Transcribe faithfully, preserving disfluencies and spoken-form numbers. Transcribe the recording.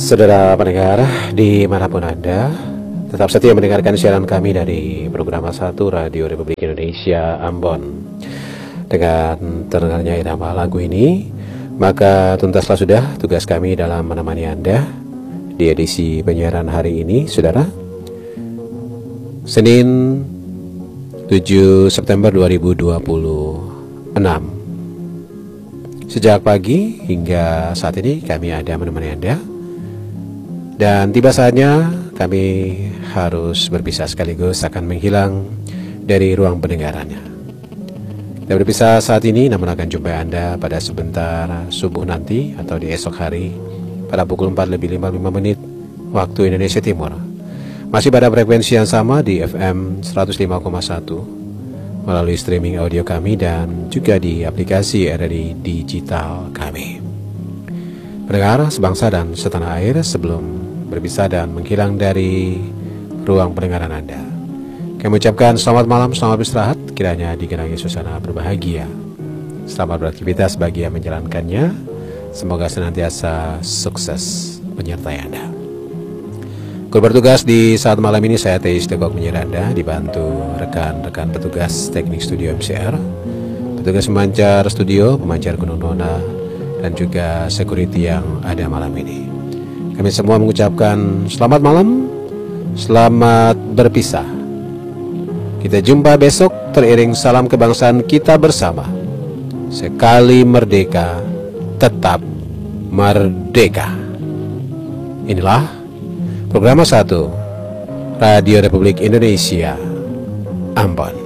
Saudara pendengar dimanapun Anda, tetap setia mendengarkan siaran kami dari program satu Radio Republik Indonesia Ambon. Dengan terdengarnya irama lagu ini, maka tuntaslah sudah tugas kami dalam menemani Anda di edisi penyiaran hari ini, saudara. Senin tujuh September dua ribu dua puluh enam. Sejak pagi hingga saat ini kami ada menemani Anda. Dan tiba saatnya kami harus berpisah sekaligus akan menghilang dari ruang pendengarannya. Kita berpisah saat ini, namun akan jumpa Anda pada sebentar subuh nanti atau di esok hari pada pukul empat lebih lima puluh lima menit waktu Indonesia Timur. Masih pada frekuensi yang sama di F M seratus lima koma satu melalui streaming audio kami dan juga di aplikasi R R I digital kami. Pendengar sebangsa dan setanah air, sebelum berpisah dan menghilang dari ruang pendengaran Anda, kami ucapkan selamat malam, selamat beristirahat, kiranya digenangi suasana berbahagia. Selamat beraktivitas bagi yang menjalankannya. Semoga senantiasa sukses menyertai Anda. Kru bertugas di saat malam ini saya Teis Tegok menyerah Anda, dibantu rekan-rekan petugas teknik studio M C R, petugas pemancar studio, pemancar Gunung Nona, dan juga security yang ada malam ini. Kami semua mengucapkan selamat malam, selamat berpisah. Kita jumpa besok teriring salam kebangsaan kita bersama. Sekali merdeka, tetap merdeka. Inilah program satu Radio Republik Indonesia Ambon.